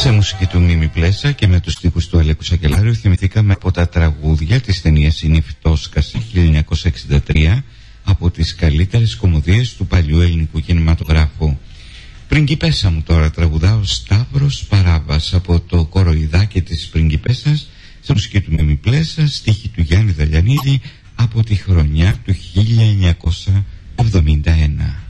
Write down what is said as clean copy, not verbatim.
Σε μουσική του Μίμη Πλέσα και με τους στίχους του Αλέκου Σακελάριου θυμηθήκαμε από τα τραγούδια της ταινίας «Η Νυφτόσκαση» 1963, από τις καλύτερες κωμωδίες του παλιού ελληνικού κινηματογράφου. «Πριγκιπέσα μου» τώρα τραγουδά ο Σταύρος Παράβας από το Κοροϊδάκι της Πριγκιπέσας, σε μουσική του Μίμη Πλέσα, στίχη του Γιάννη Δαλιανίδη, από τη χρονιά του 1971.